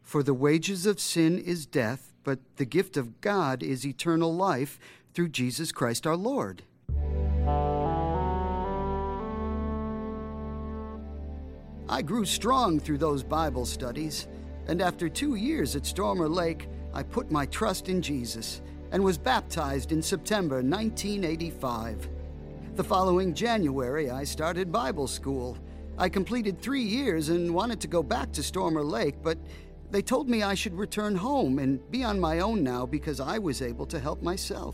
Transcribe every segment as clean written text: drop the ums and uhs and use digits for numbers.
For the wages of sin is death, but the gift of God is eternal life through Jesus Christ our Lord. I grew strong through those Bible studies, and after 2 years at Stormer Lake, I put my trust in Jesus and was baptized in September 1985. The following January, I started Bible school. I completed 3 years and wanted to go back to Stormer Lake, but they told me I should return home and be on my own now because I was able to help myself.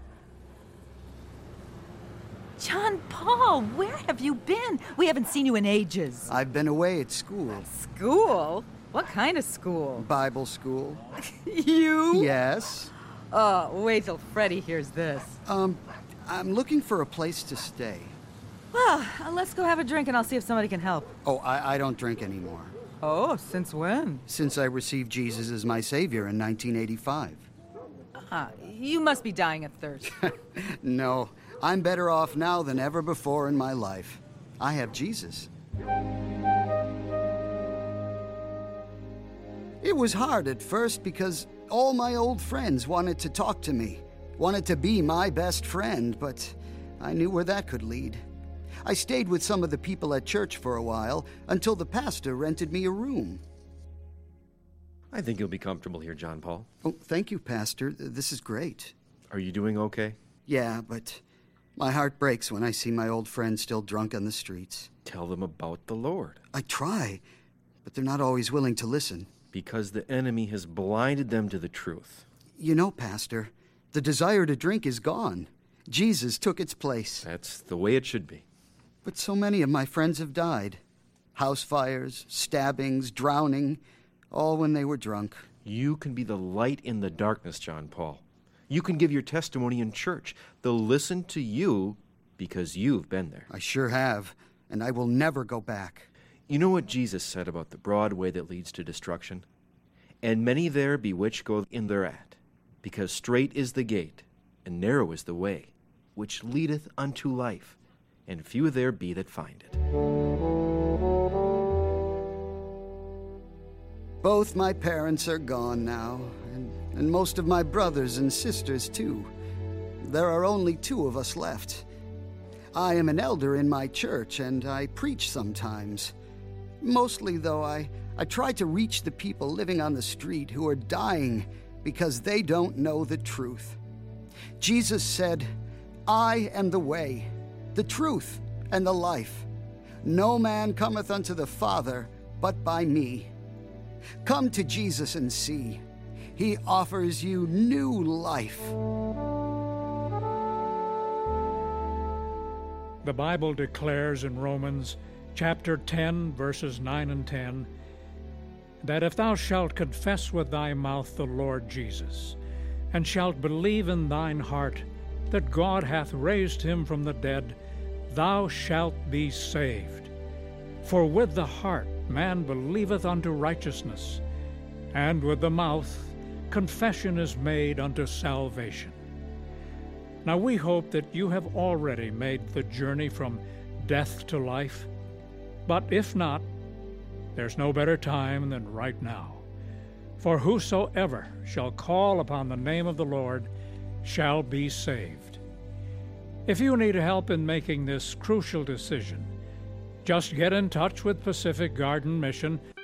John Paul, where have you been? We haven't seen you in ages. I've been away at school. School? What kind of school? Bible school. You? Yes. Oh, wait till Freddie hears this. I'm looking for a place to stay. Well, let's go have a drink and I'll see if somebody can help. Oh, I don't drink anymore. Oh, since when? Since I received Jesus as my Savior in 1985. You must be dying of thirst. No, I'm better off now than ever before in my life. I have Jesus. It was hard at first because all my old friends wanted to talk to me, wanted to be my best friend, but I knew where that could lead. I stayed with some of the people at church for a while until the pastor rented me a room. I think you'll be comfortable here, John Paul. Oh, thank you, Pastor. This is great. Are you doing okay? Yeah, but my heart breaks when I see my old friends still drunk on the streets. Tell them about the Lord. I try, but they're not always willing to listen. Because the enemy has blinded them to the truth. You know, Pastor, the desire to drink is gone. Jesus took its place. That's the way it should be. But so many of my friends have died. House fires, stabbings, drowning, all when they were drunk. You can be the light in the darkness, John Paul. You can give your testimony in church. They'll listen to you because you've been there. I sure have, and I will never go back. You know what Jesus said about the broad way that leads to destruction? And many there be which go in thereat, because strait is the gate, and narrow is the way, which leadeth unto life, and few there be that find it. Both my parents are gone now, and most of my brothers and sisters too. There are only 2 of us left. I am an elder in my church, and I preach sometimes. Mostly, though, I try to reach the people living on the street who are dying because they don't know the truth. Jesus said, "I am the way, the truth, and the life. No man cometh unto the Father but by me." Come to Jesus and see. He offers you new life. The Bible declares in Romans chapter 10, verses 9 and 10, that if thou shalt confess with thy mouth the Lord Jesus, and shalt believe in thine heart that God hath raised him from the dead, thou shalt be saved. For with the heart man believeth unto righteousness, and with the mouth confession is made unto salvation. Now we hope that you have already made the journey from death to life, but if not, there's no better time than right now. For whosoever shall call upon the name of the Lord shall be saved. If you need help in making this crucial decision, just get in touch with Pacific Garden Mission